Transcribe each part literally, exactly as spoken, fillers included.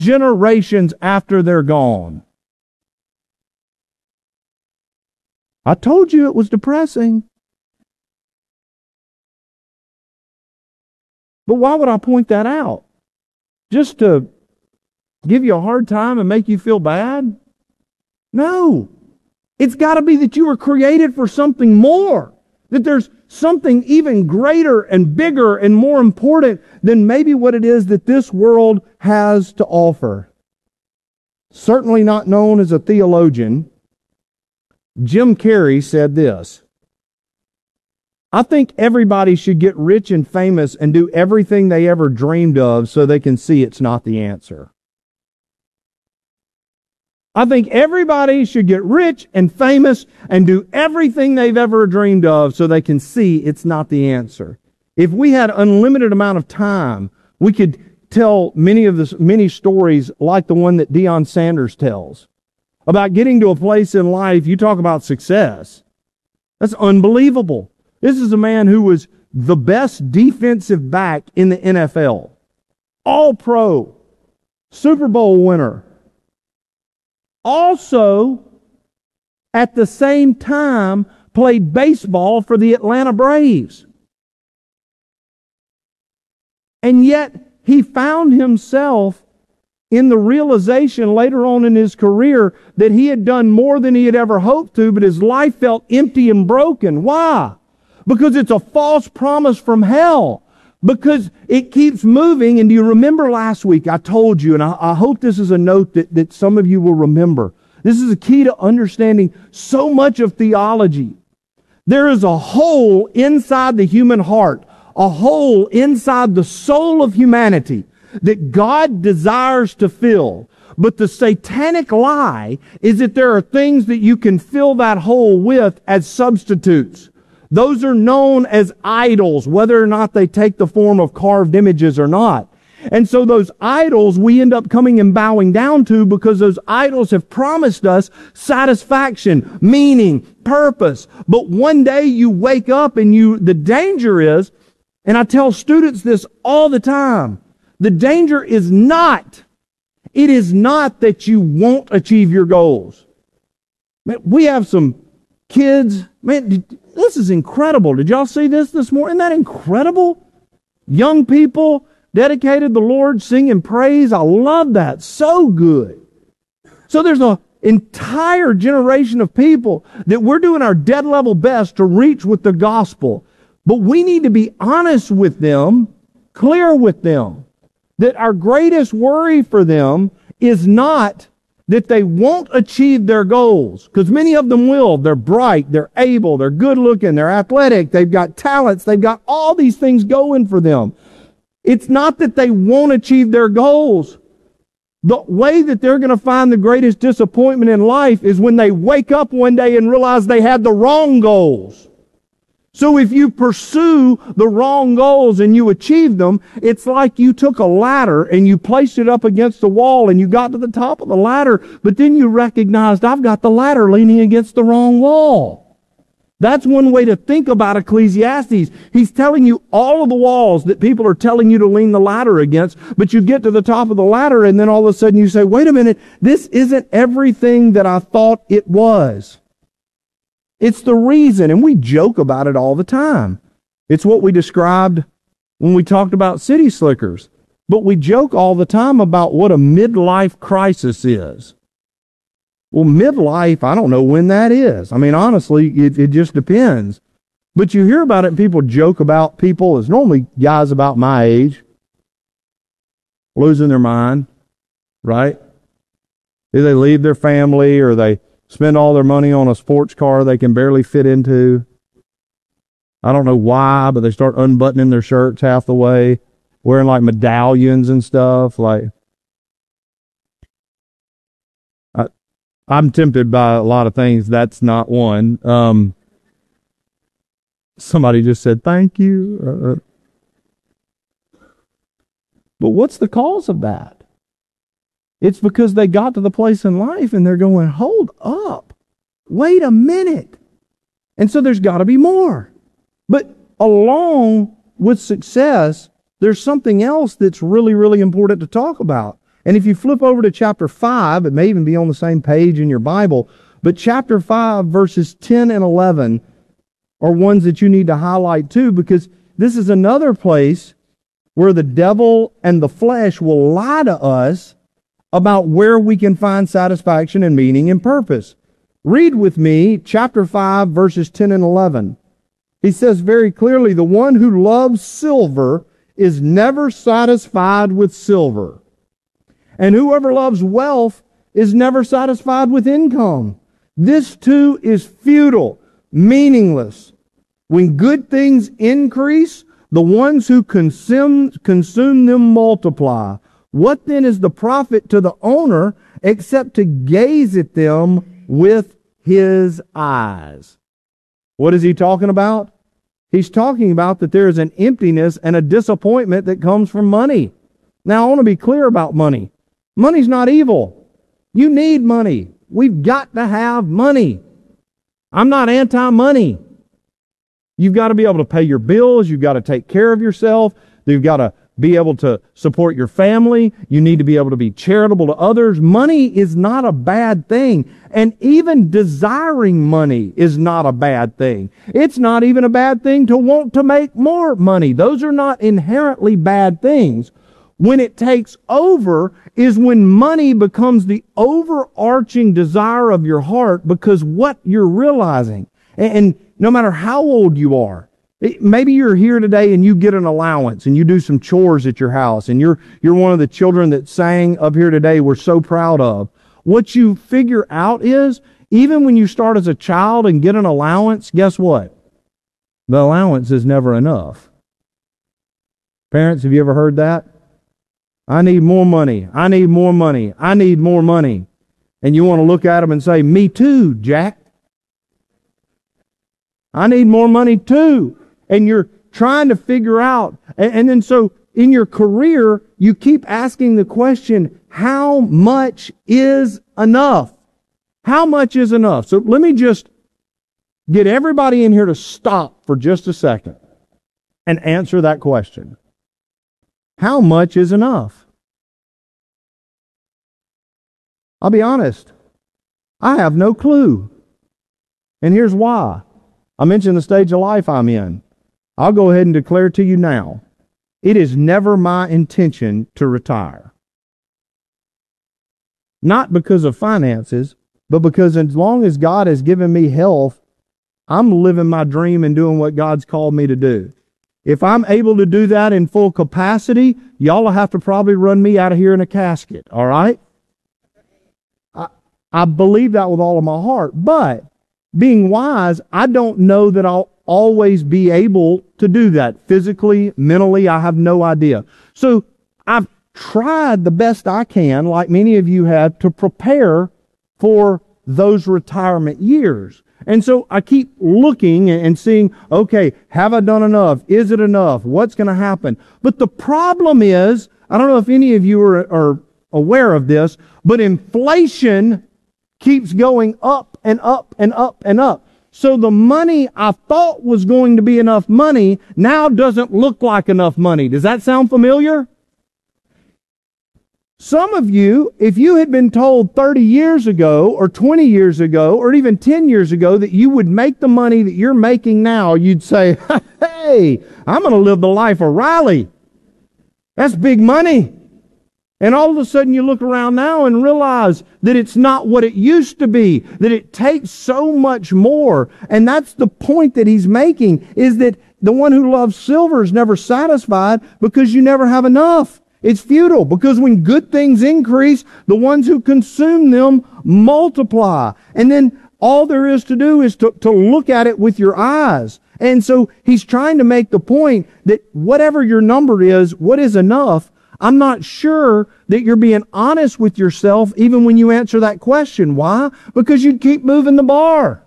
generations after they're gone. I told you it was depressing. But why would I point that out? Just to give you a hard time and make you feel bad? No. It's got to be that you were created for something more. That there's something even greater and bigger and more important than maybe what it is that this world has to offer. Certainly not known as a theologian, Jim Carrey said this: I think everybody should get rich and famous and do everything they ever dreamed of so they can see it's not the answer. I think everybody should get rich and famous and do everything they've ever dreamed of so they can see it's not the answer. If we had unlimited amount of time, we could tell many of the many stories like the one that Deion Sanders tells about getting to a place in life. You talk about success. That's unbelievable. This is a man who was the best defensive back in the N F L. All pro. Super Bowl winner. Also, at the same time, played baseball for the Atlanta Braves. And yet, he found himself in the realization later on in his career that he had done more than he had ever hoped to, but his life felt empty and broken. Why? Because it's a false promise from hell. Because it keeps moving. And do you remember last week I told you, and I, I hope this is a note that, that some of you will remember. This is a key to understanding so much of theology. There is a hole inside the human heart, a hole inside the soul of humanity that God desires to fill. But the satanic lie is that there are things that you can fill that hole with as substitutes. Those are known as idols, whether or not they take the form of carved images or not. And so those idols we end up coming and bowing down to because those idols have promised us satisfaction, meaning, purpose. But one day you wake up and you, the danger is, and I tell students this all the time, the danger is not, it is not that you won't achieve your goals. Man, we have some kids, man, this is incredible. Did y'all see this this morning? Isn't that incredible? Young people dedicated to the Lord, singing praise. I love that. So good. So there's an entire generation of people that we're doing our dead level best to reach with the gospel. But we need to be honest with them, clear with them, that our greatest worry for them is not that they won't achieve their goals, because many of them will. They're bright, they're able, they're good looking, they're athletic, they've got talents, they've got all these things going for them. It's not that they won't achieve their goals. The way that they're going to find the greatest disappointment in life is when they wake up one day and realize they had the wrong goals. So if you pursue the wrong goals and you achieve them, it's like you took a ladder and you placed it up against the wall and you got to the top of the ladder, but then you recognized, I've got the ladder leaning against the wrong wall. That's one way to think about Ecclesiastes. He's telling you all of the walls that people are telling you to lean the ladder against, but you get to the top of the ladder and then all of a sudden you say, wait a minute, this isn't everything that I thought it was. It's the reason, and we joke about it all the time. It's what we described when we talked about city slickers. But we joke all the time about what a midlife crisis is. Well, midlife, I don't know when that is. I mean, honestly, it, it just depends. But you hear about it and people joke about people, it's normally guys about my age, losing their mind, right? Either they leave their family or they spend all their money on a sports car they can barely fit into. I don't know why, but they start unbuttoning their shirts half the way, wearing like medallions and stuff. Like, I, I'm tempted by a lot of things. That's not one. Um, somebody just said, thank you. Uh, but what's the cause of that? It's because they got to the place in life and they're going, hold up, wait a minute. And so there's got to be more. But along with success, there's something else that's really, really important to talk about. And if you flip over to chapter five, it may even be on the same page in your Bible, but chapter five, verses ten and eleven are ones that you need to highlight too, because this is another place where the devil and the flesh will lie to us about where we can find satisfaction and meaning and purpose. Read with me chapter five, verses ten and eleven. He says very clearly, the one who loves silver is never satisfied with silver. And whoever loves wealth is never satisfied with income. This too is futile, meaningless. When good things increase, the ones who consume, consume them multiply. What then is the profit to the owner except to gaze at them with his eyes? What is he talking about? He's talking about that there is an emptiness and a disappointment that comes from money. Now, I want to be clear about money. Money's not evil. You need money. We've got to have money. I'm not anti-money. You've got to be able to pay your bills. You've got to take care of yourself. You've got to be able to support your family. You need to be able to be charitable to others. Money is not a bad thing. And even desiring money is not a bad thing. It's not even a bad thing to want to make more money. Those are not inherently bad things. When it takes over is when money becomes the overarching desire of your heart, because what you're realizing, and no matter how old you are, maybe you're here today and you get an allowance and you do some chores at your house and you're you're one of the children that sang up here today we're so proud of. What you figure out is, even when you start as a child and get an allowance, guess what? The allowance is never enough. Parents, have you ever heard that? I need more money. I need more money. I need more money. And you want to look at them and say, me too, Jack. I need more money too. And you're trying to figure out, and, and then so in your career, you keep asking the question, how much is enough? How much is enough? So let me just get everybody in here to stop for just a second and answer that question. How much is enough? I'll be honest. I have no clue. And here's why. I mentioned the stage of life I'm in. I'll go ahead and declare to you now, it is never my intention to retire. Not because of finances, but because as long as God has given me health, I'm living my dream and doing what God's called me to do. If I'm able to do that in full capacity, y'all will have to probably run me out of here in a casket, all right? I, I believe that with all of my heart, but being wise, I don't know that I'll always be able to do that. Physically, mentally, I have no idea. So I've tried the best I can, like many of you have, to prepare for those retirement years. And so I keep looking and seeing, okay, have I done enough? Is it enough? What's going to happen? But the problem is, I don't know if any of you are, are aware of this, but inflation keeps going up and up and up and up. So the money I thought was going to be enough money now doesn't look like enough money. Does that sound familiar? Some of you, if you had been told thirty years ago or twenty years ago or even ten years ago that you would make the money that you're making now, you'd say, hey, I'm going to live the life of Riley. That's big money. And all of a sudden you look around now and realize that it's not what it used to be, that it takes so much more. And that's the point that he's making, is that the one who loves silver is never satisfied because you never have enough. It's futile, because when good things increase, the ones who consume them multiply. And then all there is to do is to, to look at it with your eyes. And so he's trying to make the point that whatever your number is, what is enough, I'm not sure that you're being honest with yourself even when you answer that question. Why? Because you'd keep moving the bar.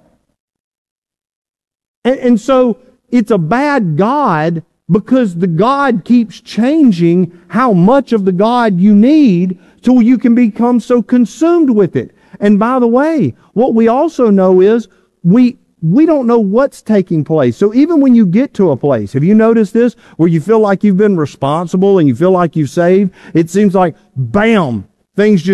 And, and so it's a bad God, because the God keeps changing how much of the God you need till you can become so consumed with it. And by the way, what we also know is we we don't know what's taking place. So even when you get to a place, have you noticed this, where you feel like you've been responsible and you feel like you've saved, it seems like, bam, things just